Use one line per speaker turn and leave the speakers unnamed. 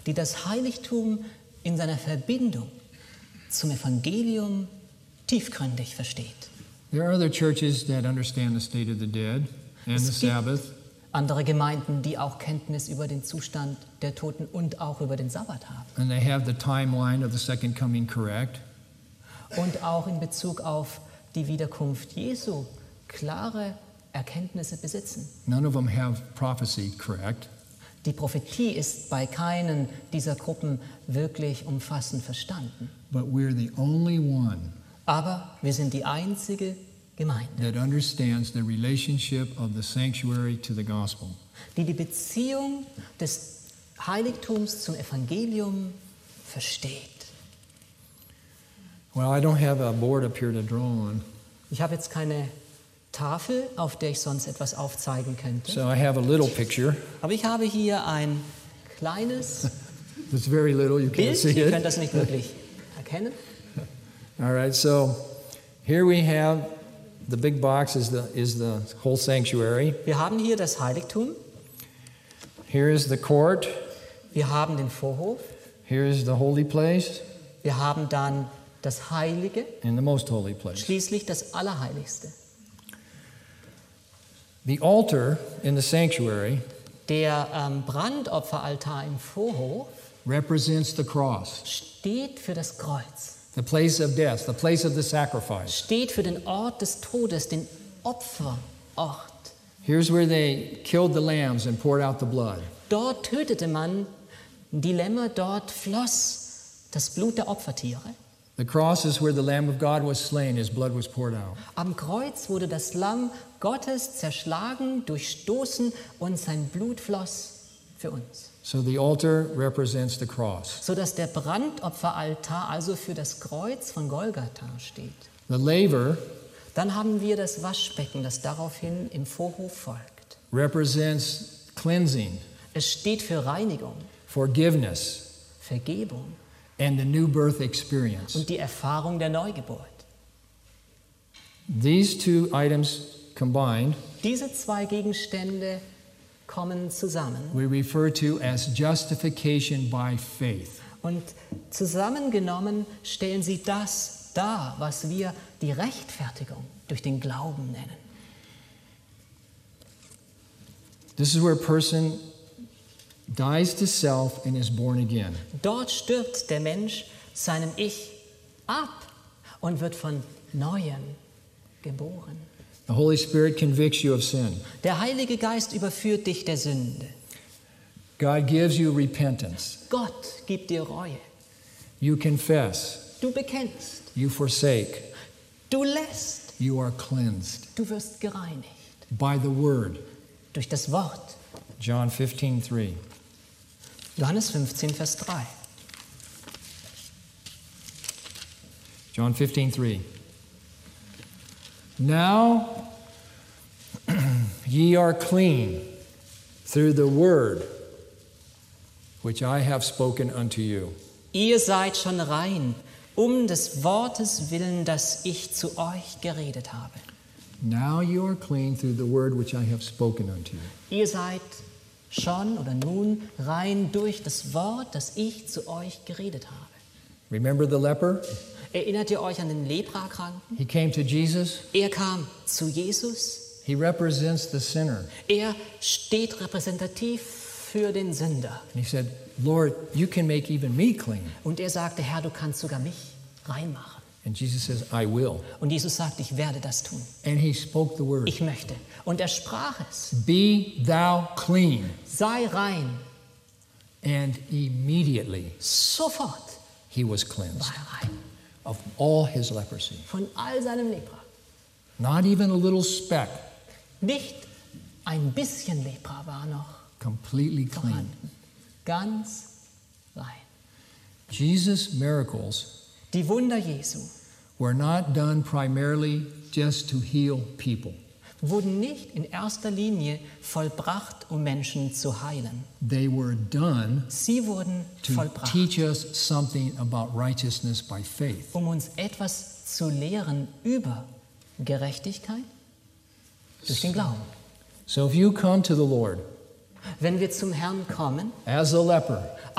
die das Heiligtum in seiner Verbindung zum Evangelium tiefgründig versteht.
There are other churches that understand the state of the dead and the Sabbath.
Andere Gemeinden, die auch Kenntnis über den Zustand der Toten und auch über den Sabbat haben.
And they have the timeline of the second coming correct.
Und auch in Bezug auf die Wiederkunft Jesu klare Erkenntnisse besitzen.
None of them have prophecy correct.
Die Prophetie ist bei keinen dieser Gruppen wirklich umfassend verstanden.
But we're the only one
Aber wir sind die einzige Gemeinde,
that understands the relationship of the sanctuary to the gospel.
die die Beziehung des Heiligtums zum Evangelium versteht.
Well, I don't have a board up here to draw on,
Ich habe jetzt keine Tafel, auf der ich sonst etwas aufzeigen könnte.
so I have a little picture.
Aber ich habe hier ein kleines
It's very little, you can't
Bild.
see
Ihr
it.
könnt das nicht wirklich erkennen.
All right, so here we have the big box is the whole sanctuary.
Wir haben hier das Heiligtum,
Here is the court.
wir haben den Vorhof,
Here is the holy place
wir haben dann das Heilige,
and the most holy place.
schließlich das Allerheiligste.
The altar in the sanctuary
Der Brandopferaltar im Vorhof
represents the cross,
steht für das Kreuz,
the place of death, the place of the sacrifice.
steht für den Ort des Todes, den Opferort.
Here's where they killed the lambs and poured out the blood.
Dort tötete man die Lämmer, dort floss das Blut der Opfertiere.
The cross is where the Lamb of God was slain, his blood was poured out.
Am Kreuz wurde das Lamm Gottes zerschlagen, durchstoßen und sein Blut floss für uns.
So the altar represents the cross.
Sodass der Brandopferaltar also für das Kreuz von Golgatha steht.
The laver
Dann haben wir das Waschbecken, das daraufhin im Vorhof folgt.
represents cleansing,
Es steht für Reinigung,
forgiveness,
Vergebung
and the new birth experience.
und die Erfahrung der Neugeburt.
These two items combined
Diese zwei Gegenstände kommen zusammen
we refer to as justification by faith.
und zusammengenommen stellen sie das dar, was wir die Rechtfertigung durch den Glauben nennen.
This is where a person dies to self and is born again.
Dort stirbt der Mensch seinem Ich ab und wird von Neuem geboren.
The Holy Spirit convicts you of sin.
Der Heilige Geist überführt dich der Sünde.
God gives you repentance.
Gott gibt dir Reue.
You confess.
Du bekennst,
You forsake.
du lässt,
You are cleansed
du wirst gereinigt
by the word.
durch das Wort.
John 15:3.
Johannes 15, Vers 3.
John 15:3. Now ye are clean through the word which I have spoken unto you.
Ihr seid schon rein, des Wortes willen, das ich zu euch geredet habe.
Now you are clean through the word which I have spoken unto you.
Ihr seid schon oder nun rein durch das Wort, das ich zu euch geredet habe.
Remember the leper?
Erinnert ihr euch an den Leprakranken?
He came to Jesus.
Er kam zu Jesus.
He represents the sinner.
Er steht repräsentativ für den Sünder.
And he said, Lord, you can make even me clean.
Und er sagte, Herr, du kannst sogar mich reinmachen.
And Jesus says, I will.
Und Jesus sagt, ich werde das tun.
And he spoke the word.
Ich möchte. Und er sprach es.
Be thou clean.
Sei rein.
And immediately
Sofort
he was
war
cleansed
er rein.
of all his leprosy.
Von all seinem Lepra.
Not even a little speck.
Nicht ein bisschen Lepra war noch
Completely clean.
vorhanden. Ganz rein.
Jesus' miracles
Die Wunder Jesu
were not done primarily just to heal people.
wurden nicht in erster Linie vollbracht, um Menschen zu heilen.
They were done
Sie wurden
to
vollbracht,
teach us something about righteousness by faith.
um uns etwas zu lehren über Gerechtigkeit durch den Glauben.
So if you come to the Lord
Wenn wir zum Herrn kommen,
as a leper,